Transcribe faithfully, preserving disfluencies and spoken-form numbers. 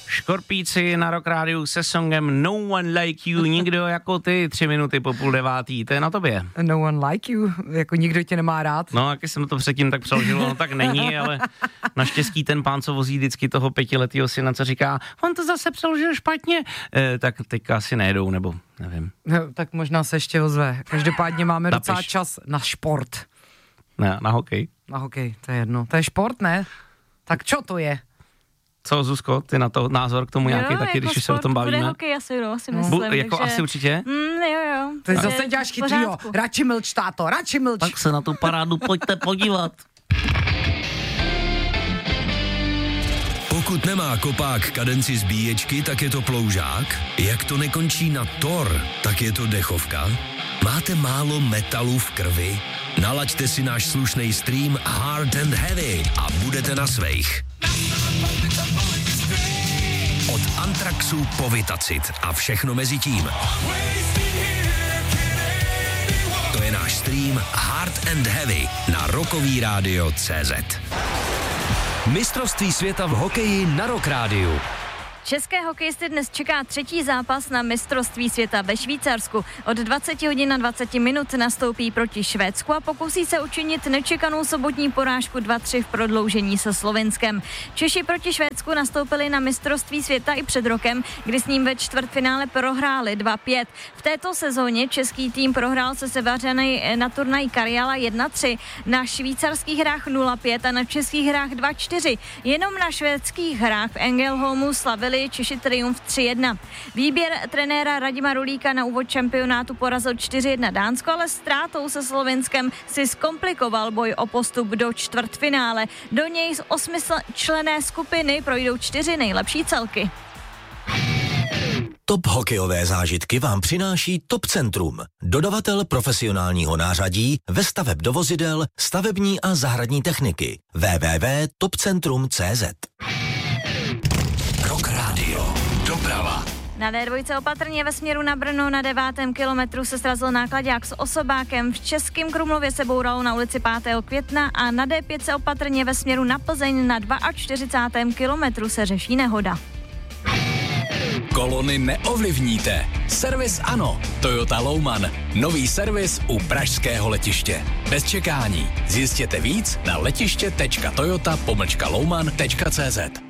Škorpíci na Rock Rádiu se songem No One Like You, nikdo jako ty, tři minuty po půl devátý, to je na tobě. No one like you, jako nikdo tě nemá rád. No, jak jsem to předtím tak přeložil, no tak není, ale naštěstí ten pán, co vozí vždycky toho pětiletýho syna, co říká, on to zase přeložil špatně, e, tak teďka asi nejedou, nebo nevím. No, tak možná se ještě ozve. Každopádně máme Napiš. docela čas na šport. Ne, na hokej. Na hokej, to je jedno. To je šport, ne? Tak čo to je? Co, Zuzko, ty na to názor k tomu nějaký jo, taky, jako když se o tom bavíme? Bude hokej asi, no, si Bu, myslím. jako takže... asi určitě? Mm, jo, jo. Ty Takže zase děláš v chytrýho. pořádku. Radši mlč, táto, radši mlč. Tak se na tu parádu pojďte podívat. Pokud nemá kopák kadenci zbíječky, tak je to ploužák. Jak to nekončí na tor, tak je to dechovka. Máte málo metalu v krvi? Nalaďte si náš slušný stream Hard and Heavy a budete na svejch. Od Antraxu po Vitacit a všechno mezi tím. To je náš stream Hard and Heavy na Rockový rádio tečka cé zet. Mistrovství světa v hokeji na Rock Rádiu. České hokejisty dnes čeká třetí zápas na mistrovství světa ve Švýcarsku. Od dvacet hodin na dvacet minut nastoupí proti Švédsku a pokusí se učinit nečekanou sobotní porážku dva tři v prodloužení se Slovenskem. Češi proti Švédsku nastoupili na mistrovství světa i před rokem, kdy s ním ve čtvrtfinále prohráli dva pět. V této sezóně český tým prohrál se Seveřany na turnaji Karjala jedna tři, na švýcarských hrách nula pět a na českých hrách dva čtyři. Jenom na švédských hrách v Ängelholmu slavili Češi triumf tři jedna. Výběr trenéra Radima Rulíka na úvod šampionátu porazil čtyři jedna Dánsko, ale ztrátou se Slovenskem si zkomplikoval boj o postup do čtvrtfinále. Do něj z osmičlenné skupiny projdou čtyři nejlepší celky. Top hokejové zážitky vám přináší Top Centrum, dodavatel profesionálního nářadí ve staveb do vozidel, stavební a zahradní techniky. w w w tečka top centrum tečka cé zet. Rock Radio. Doprava. Na dé dva opatrně ve směru na Brno na devátém kilometru se srazil náklaďák s osobákem. V Českém Krumlově se bouralo na ulici pátého května a na dé pět se opatrně ve směru na Plzeň na čtyřicátém druhém kilometru se řeší nehoda. Kolony neovlivníte. Servis ano. Toyota Louman. Nový servis u pražského letiště. Bez čekání. Zjistěte víc na letiště tečka toyota pomlčka louman tečka cé zet.